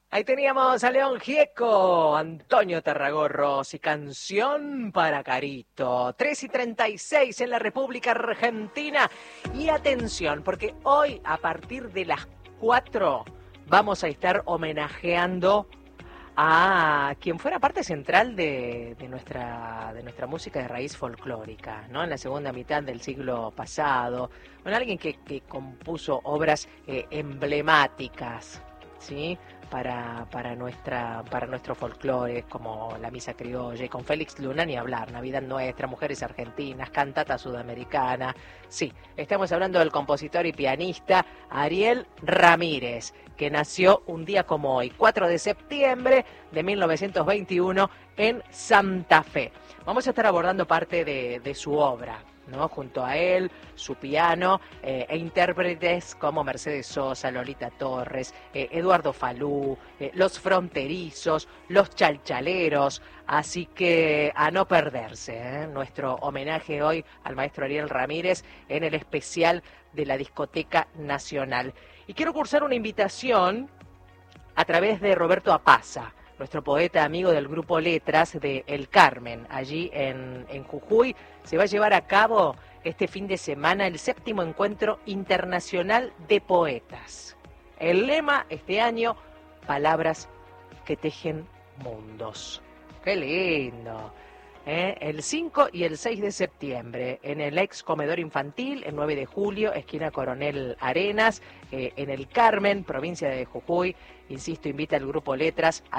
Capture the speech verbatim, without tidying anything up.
Ahí teníamos a León Gieco, Antonio Tarragorros y Canción para Carito. tres y treinta y seis en la República Argentina. Y atención, porque hoy a partir de las cuatro vamos a estar homenajeando a quien fuera parte central de, de, nuestra, de nuestra música de raíz folclórica, ¿no? En la segunda mitad del siglo pasado. Bueno, alguien que, que compuso obras eh, emblemáticas, ¿sí? Para, para, nuestra, para nuestro folclore, como La Misa Criolla, y con Félix Luna ni hablar, Navidad Nuestra, Mujeres Argentinas, Cantata Sudamericana. Sí, estamos hablando del compositor y pianista Ariel Ramírez, que nació un día como hoy, cuatro de septiembre de mil novecientos veintiuno, en Santa Fe. Vamos a estar abordando parte de, de su obra, ¿no? Junto a él, su piano, eh, e intérpretes como Mercedes Sosa, Lolita Torres, eh, Eduardo Falú, eh, Los Fronterizos, Los Chalchaleros. Así que a no perderse, ¿eh? Nuestro homenaje hoy al maestro Ariel Ramírez en el especial de la Discoteca Nacional. Y quiero cursar una invitación a través de Roberto Apaza, nuestro poeta amigo del grupo Letras de El Carmen, allí en, en Jujuy. Se va a llevar a cabo este fin de semana el séptimo encuentro internacional de poetas. El lema este año, palabras que tejen mundos. ¡Qué lindo! ¿Eh? El cinco y el seis de septiembre, en el ex comedor infantil, el nueve de julio, esquina Coronel Arenas, eh, en El Carmen, provincia de Jujuy. Insisto, invita al grupo Letras a